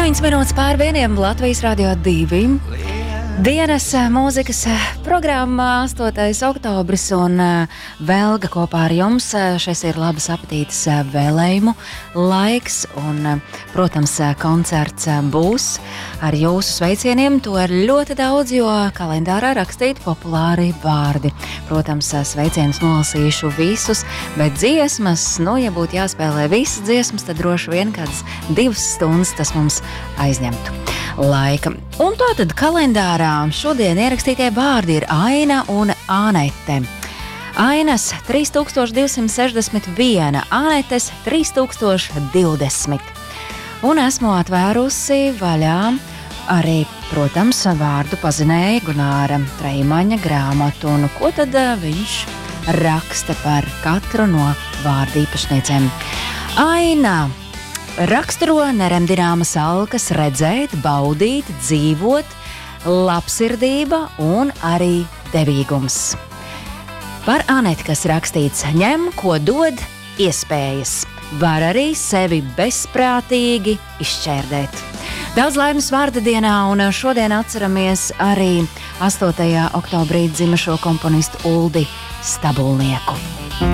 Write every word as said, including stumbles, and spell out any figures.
deviņas minūtes pār vieniem Latvijas Radio divi. Dienas mūzikas programmā astotais oktobris un Velga kopā ar jums. Šis ir labas apetītes vēlējumu laiks un, protams, koncerts būs ar jūsu sveicieniem. To ir ļoti daudz, jo kalendārā rakstīti populāri vārdi. Protams, sveicienus nolasīšu visus, bet dziesmas, nu, ja būtu jāspēlē visas dziesmas, tad droši vien kādas divas stundas tas mums aizņemtu laika. Un tātad kalendārā šodien ierakstītie vārdi ir Aina un Anete. Ainas trīs tūkstoši divsimt sešdesmit viens, Anetes trīs tūkstoši divdesmit. Un esmu atvērusi vaļā arī, protams, vārdu pazinēja Gunāra Treimaņa grāmatu. Un ko tad viņš raksta par katru no vārdu īpašniecēm? Aina raksturo neremdināmas alkas redzēt, baudīt, dzīvot, labsirdība un arī devīgums. Par Aneti, kas rakstīts, ņem, ko dod, iespējas. Var arī sevi bezprātīgi izšķērdēt. Daudz laimes vārda dienā, un šodien atceramies arī astotajā oktobrī dzimušo komponistu Uldi Stabulnieku.